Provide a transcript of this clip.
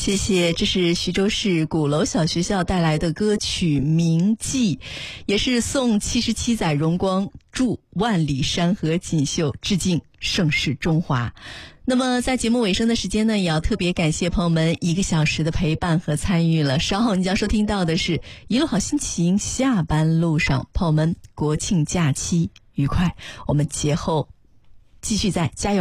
谢谢，这是徐州市鼓楼小学校带来的歌曲《铭记》，也是送77载荣光，祝万里山河锦绣，致敬盛世中华。那么在节目尾声的时间呢，也要特别感谢朋友们1个小时的陪伴和参与了。稍后你将收听到的是一路好心情，下班路上，朋友们国庆假期愉快，我们节后继续在加油